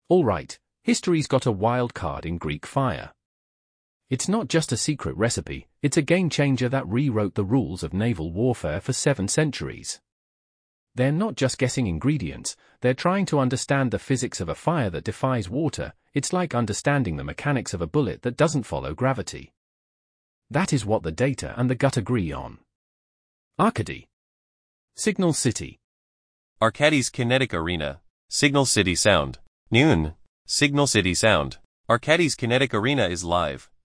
Alright, history's got a wild card in Greek fire. It's not just a secret recipe, it's a game-changer that rewrote the rules of naval warfare for 7 centuries. They're not just guessing ingredients, they're trying to understand the physics of a fire that defies water. It's like understanding the mechanics of a bullet that doesn't follow gravity. That is what the data and the gut agree on. Arcady. Signal City. Arcady's Kinetic Arena. Signal City Sound. Noon. Signal City Sound. Arcady's Kinetic Arena is live.